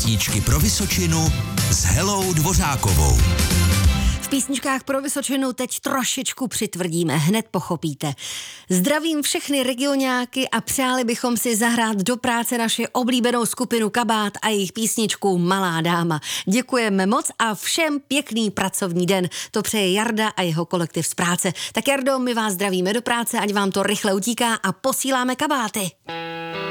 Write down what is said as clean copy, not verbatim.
Písničky pro Vysočinu s Helou Dvořákovou. V písničkách pro Vysočinu teď trošičku přitvrdíme, hned pochopíte. Zdravím všechny regionáky a přáli bychom si zahrát do práce naši oblíbenou skupinu Kabát a jejich písničku Malá dáma. Děkujeme moc a všem pěkný pracovní den. To přeje Jarda a jeho kolektiv z práce. Tak Jardo, my vás zdravíme do práce, ať vám to rychle utíká a posíláme kabáty.